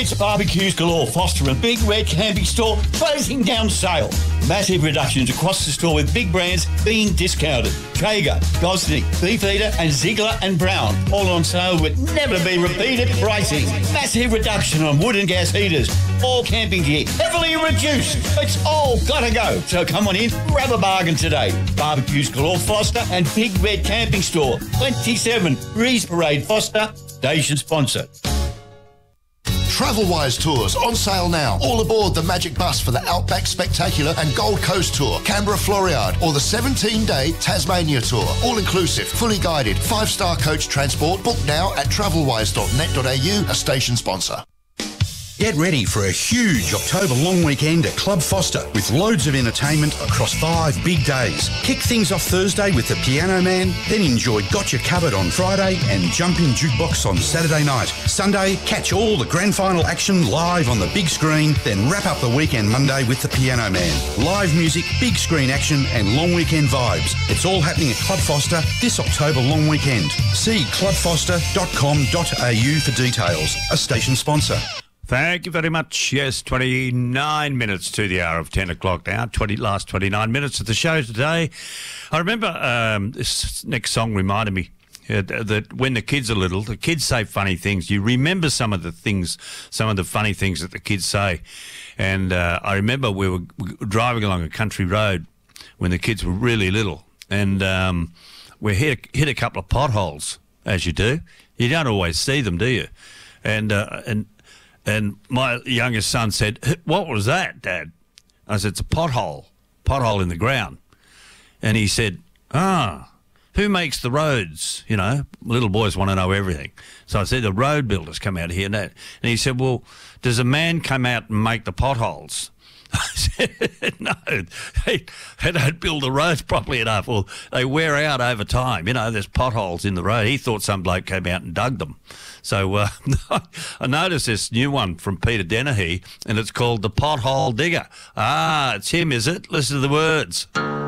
It's Barbecues Galore, Foster and Big Red Camping Store closing down sale. Massive reductions across the store with big brands being discounted. Traeger, Gosney, Beefeater and Ziegler and Brown all on sale with never-to-be-repeated pricing. Massive reduction on wood and gas heaters. All camping gear heavily reduced. It's all gotta go. So come on in, grab a bargain today. Barbecues Galore, Foster and Big Red Camping Store, 27 Breeze Parade, Foster, station sponsor. Travelwise Tours on sale now. All aboard the Magic Bus for the Outback Spectacular and Gold Coast Tour, Canberra Floriade, or the 17-day Tasmania Tour. All inclusive, fully guided, 5-star coach transport. Book now at travelwise.net.au, a station sponsor. Get ready for a huge October long weekend at Club Foster with loads of entertainment across 5 big days. Kick things off Thursday with the Piano Man, then enjoy Gotcha Cupboard on Friday and Jumping Jukebox on Saturday night. Sunday, catch all the grand final action live on the big screen, then wrap up the weekend Monday with the Piano Man. Live music, big screen action and long weekend vibes. It's all happening at Club Foster this October long weekend. See clubfoster.com.au for details. A station sponsor. Thank you very much. Yes, 29 minutes to the hour of 10 o'clock now. Last 29 minutes of the show today. I remember this next song reminded me that when the kids are little, the kids say funny things. You remember some of the funny things that the kids say. And I remember we were driving along a country road when the kids were really little. And we hit a couple of potholes, as you do. You don't always see them, do you? And my youngest son said, "What was that, Dad?" I said, "It's a pothole in the ground." And he said, "Who makes the roads?" You know, little boys want to know everything. So I said, "The road builders come out here." And he said, "Well, does a man come out and make the potholes?" I said, "No, they don't build the roads properly enough, or they wear out over time. You know, there's potholes in the road." He thought some bloke came out and dug them. So I noticed this new one from Peter Dennehy, and it's called The Pothole Digger. It's him, is it? Listen to the words.